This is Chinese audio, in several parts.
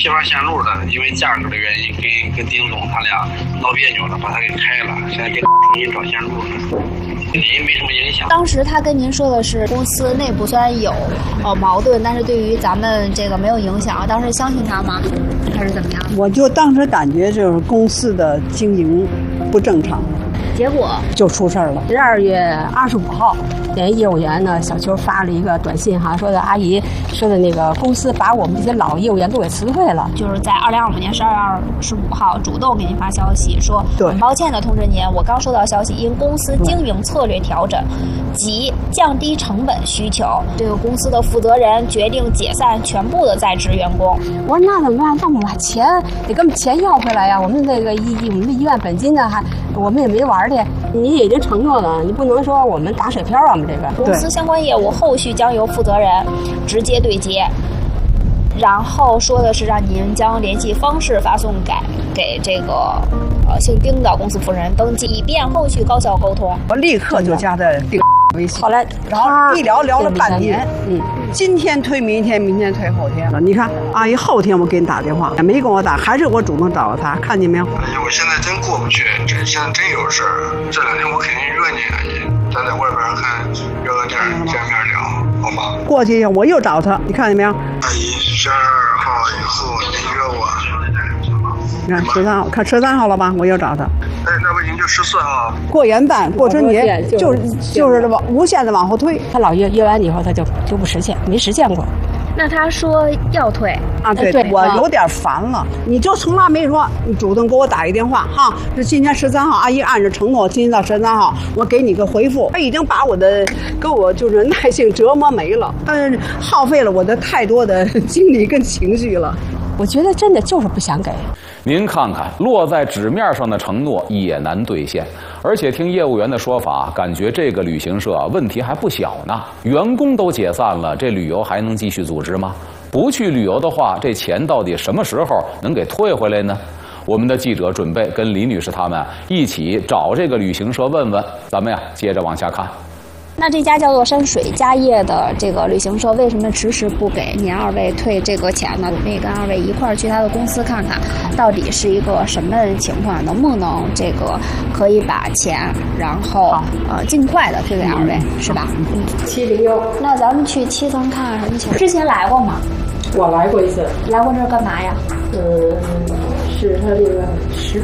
批发线路的，因为价格的原因跟丁总他俩闹别扭了，把他给开了，现在给重新找线路了，也没什么影响。 当时他跟您说的是公司内部虽然有矛盾，但是对于咱们这个没有影响，当时相信他吗？还是怎么样？ 我就当时感觉就是公司的经营不正常， 结果就出事儿了。 12月25号，业务员呢小邱发了一个短信哈，说的阿姨说的那个公司把我们这些老业务员都给辞退了， 就是在2025年12月25号主动给您发消息说，很抱歉的通知您，我刚收到消息，因公司经营策略调整及降低成本需求，这个公司的负责人决定解散全部的在职员工。 我说那怎么办？那我们把钱得跟钱要回来呀！我们那个我们的医院本金呢，还我们也没玩去。你已经承诺了，你不能说我们打水漂啊！我们这个公司相关业务后续将由负责人直接对接，然后说的是让您将联系方式发送给这个姓丁的公司负责人登记，以便后续高效沟通。 我立刻就加的丁微信， 后来然后一聊了半年，今天推明天，明天推后天了。你看，阿姨后天我给你打电话，也没跟我打，还是我主动找他，看见没有？ 哎呀，我现在真过不去，现在真有事儿。这2天我肯定约你，阿姨，咱在外边看约个地儿见面聊，好吗？ 过去我又找他，你看见没有？ 阿姨，12号以后您约我。 你看13号，看13号了吧？我又找他。 哎，那不已经就14号？ 过元旦、过春节，就是无限的往后推。 他老约完以后，他就不实现，没实现过。 那他说要退啊？对，我有点烦了。你就从来没说，你主动给我打一电话哈。是今天13号，阿姨按着承诺，今天到13号，我给你个回复。他已经把给我就是耐性折磨没了，耗费了我的太多的精力跟情绪了。 我觉得真的就是不想给。 您看看，落在纸面上的承诺也难兑现，而且听业务员的说法，感觉这个旅行社问题还不小呢。员工都解散了，这旅游还能继续组织吗？不去旅游的话，这钱到底什么时候能给退回来呢？我们的记者准备跟李女士他们一起找这个旅行社问问。咱们呀，接着往下看。 那这家叫做山水家业的这个旅行社为什么迟迟不给您2位退这个钱呢？我们也跟2位一块儿去他的公司看看，到底是一个什么情况，能不能这个可以把钱，然后尽快的退给2位，是吧 ？701。 那咱们去7层看看什么情况？之前来过吗？ 我来过一次。 来过这儿干嘛呀？ 是他这个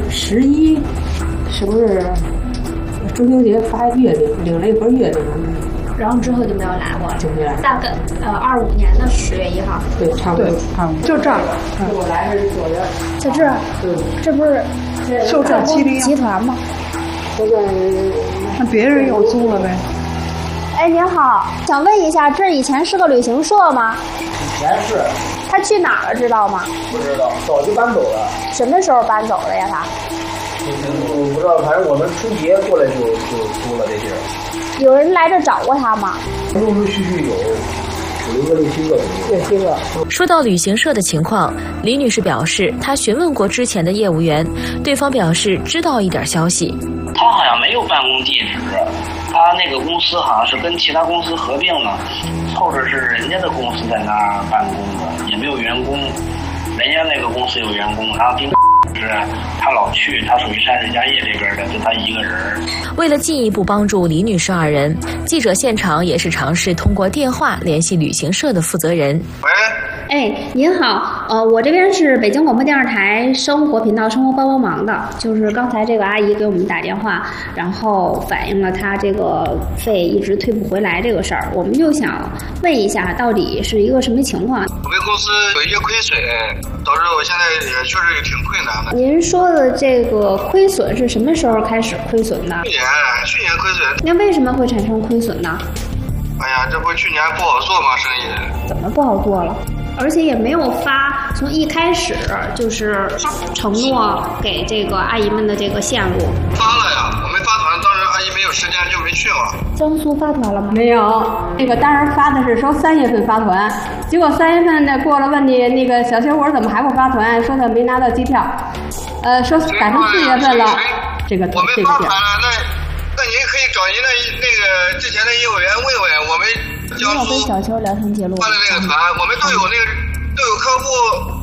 11，是不是？中秋节发月饼，领了一盒月饼， 然后之后就没有来过了， 就没来。 大概25年的10月1号， 对，差不多， 就这儿。 我来是左边， 在这儿，这不是就这701 集团吗？ 那别人又租了呗。 哎，您好，想问一下，这以前是个旅行社吗？ 以前是。 他去哪儿了，知道吗？ 不知道，早就搬走了。 什么时候搬走的呀？他？ 我不知道，反正我们春节过来就租了这地儿。 有人来这找过他吗？ 陆陆续续有个6、7个左右。 说到旅行社的情况，李女士表示，她询问过之前的业务员，对方表示知道一点消息。 他好像没有办公地址，他那个公司好像是跟其他公司合并了，凑着是人家的公司在那儿办公的，也没有员工，人家那个公司有员工，然后是他老去，他属于山水家业这边的，就他一个人。 为了进一步帮助李女士2人，记者现场也是尝试通过电话联系旅行社的负责人。 喂。 哎，您好，我这边是北京广播电视台生活频道《生活帮帮忙》的，就是刚才这个阿姨给我们打电话，然后反映了她这个费一直退不回来这个事儿，我们就想问一下，到底是一个什么情况？ 我们公司有一些亏损，导致我现在也确实也挺困难的。 您说的这个亏损是什么时候开始亏损的？ 去年亏损。 那为什么会产生亏损呢？ 哎呀，这不去年不好做吗？生意怎么不好做了？而且也没有发，从一开始就是承诺给这个阿姨们的这个线路。 发了呀，我没发团，当时阿姨没有时间就没去了。 江苏发团了吗？ 没有，那个当时发的是说3月份发团，结果3月份呢过了问你那个小邱，我说怎么还不发团？说他没拿到机票，说赶上4月份了。这个我没发团了，那您可以找您的那个之前的业务员问问，我们江苏跟小邱聊天记录办的那个团，我们都有客户